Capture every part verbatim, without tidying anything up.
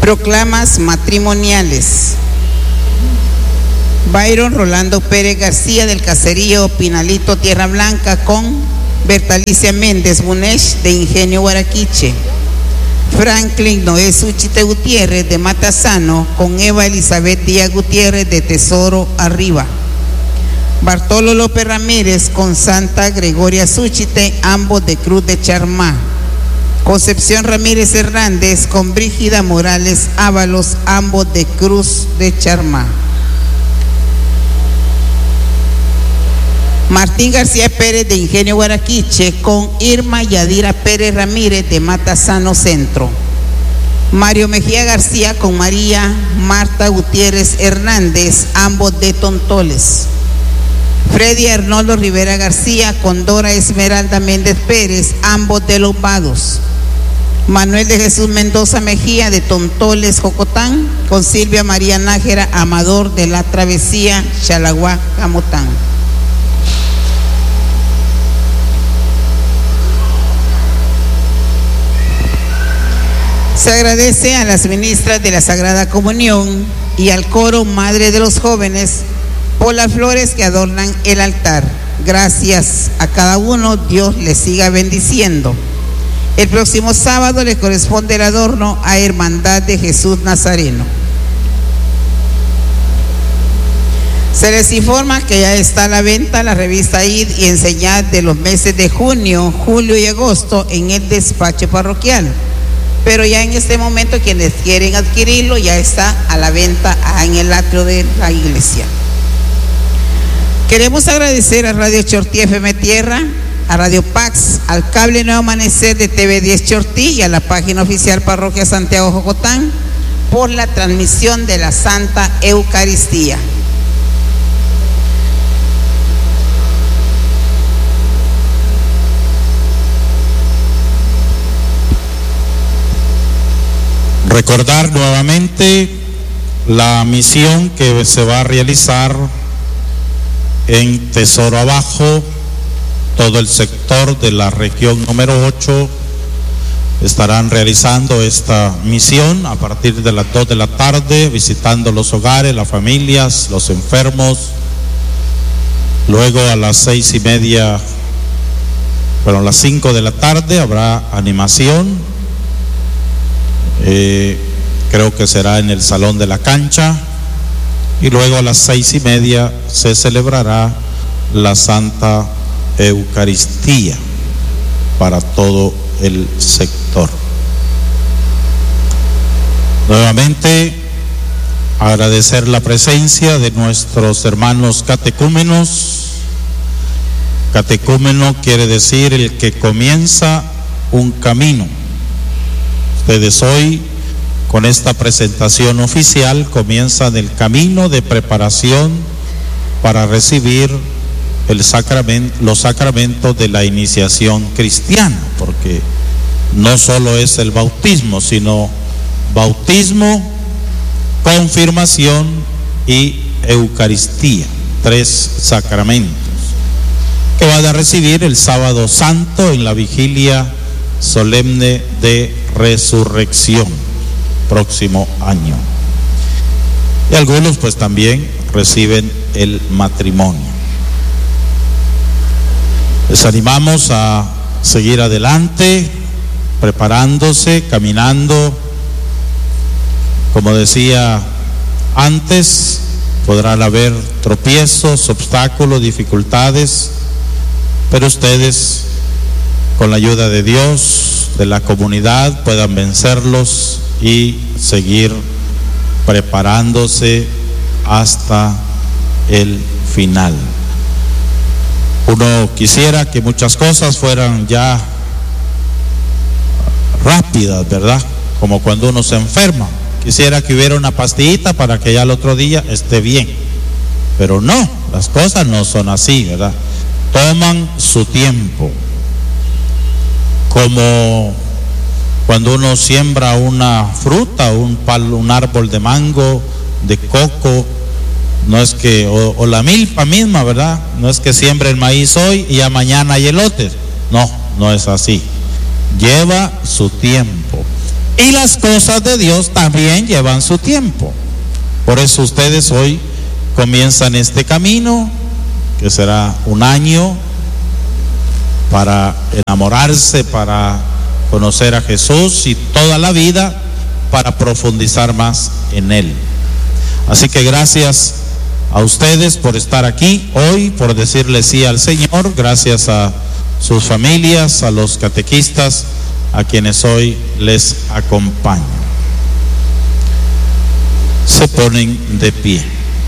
Proclamas matrimoniales. Byron Rolando Pérez García del caserío Pinalito Tierra Blanca con Bertalicia Méndez Bunesh de Ingenio Guaraquiche. Franklin Noé Suchite Gutiérrez de Matasano con Eva Elizabeth Díaz Gutiérrez de Tesoro Arriba. Bartolo López Ramírez con Santa Gregoria Suchite, ambos de Cruz de Charmá. Concepción Ramírez Hernández con Brígida Morales Ábalos, ambos de Cruz de Charmá. Martín García Pérez de Ingenio Guaraquiche con Irma Yadira Pérez Ramírez de Matasano Centro. Mario Mejía García con María Marta Gutiérrez Hernández, ambos de Tontoles. Freddy Arnoldo Rivera García con Dora Esmeralda Méndez Pérez, ambos de Los Vados. Manuel de Jesús Mendoza Mejía de Tontoles, Jocotán, con Silvia María Nájera Amador de La Travesía, Chalaguá, Camotán. Se agradece a las ministras de la Sagrada Comunión y al coro Madre de los Jóvenes por las flores que adornan el altar. Gracias a cada uno, Dios les siga bendiciendo. El próximo sábado le corresponde el adorno a Hermandad de Jesús Nazareno. Se les informa que ya está a la venta la revista I D y Enseñad de los meses de junio, julio y agosto en el despacho parroquial. Pero ya en este momento quienes quieren adquirirlo ya está a la venta en el atrio de la iglesia. Queremos agradecer a Radio Chortí F M Tierra, a Radio Pax, al Cable Nuevo Amanecer de T V diez Chortí y a la página oficial Parroquia Santiago Jocotán por la transmisión de la Santa Eucaristía. Recordar nuevamente la misión que se va a realizar en Tesoro Abajo. Todo el sector de la región número ocho estarán realizando esta misión a partir de las dos de la tarde, visitando los hogares, las familias, los enfermos. Luego a las seis y media, bueno, a las cinco de la tarde habrá animación. Eh, creo que será en el Salón de la Cancha, y luego a las seis y media se celebrará la Santa Eucaristía para todo el sector. Nuevamente agradecer la presencia de nuestros hermanos catecúmenos. Catecúmeno quiere decir el que comienza un camino. Ustedes hoy, con esta presentación oficial, comienzan el camino de preparación para recibir el sacramento, los sacramentos de la iniciación cristiana, porque no solo es el bautismo, sino bautismo, confirmación y Eucaristía, tres sacramentos que van a recibir el sábado santo en la vigilia solemne de resurrección próximo año. Y algunos pues también reciben el matrimonio. Les animamos a seguir adelante, preparándose, caminando. Como decía antes, podrán haber tropiezos, obstáculos, dificultades, pero ustedes, con la ayuda de Dios, de la comunidad, puedan vencerlos y seguir preparándose hasta el final. Uno quisiera que muchas cosas fueran ya rápidas, ¿verdad? Como cuando uno se enferma. Quisiera que hubiera una pastillita para que ya el otro día esté bien. Pero no, las cosas no son así, ¿verdad? Toman su tiempo. Como cuando uno siembra una fruta, un palo, un árbol de mango, de coco, no es que, o, o la milpa misma, ¿verdad? No es que siembre el maíz hoy y ya mañana hay elotes. No, no es así. Lleva su tiempo. Y las cosas de Dios también llevan su tiempo. Por eso ustedes hoy comienzan este camino, que será un año para enamorarse, para conocer a Jesús, y toda la vida para profundizar más en Él. Así que gracias a ustedes por estar aquí hoy, por decirle sí al Señor. Gracias a sus familias, a los catequistas, a quienes hoy les acompañan. Se ponen de pie.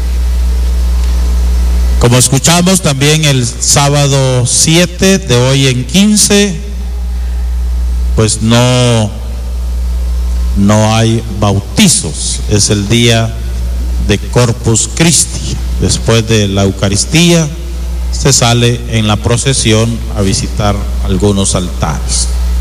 Como escuchamos también el sábado siete de hoy en quince, pues no, no hay bautizos. Es el día de Corpus Christi. Después de la Eucaristía se sale en la procesión a visitar algunos altares.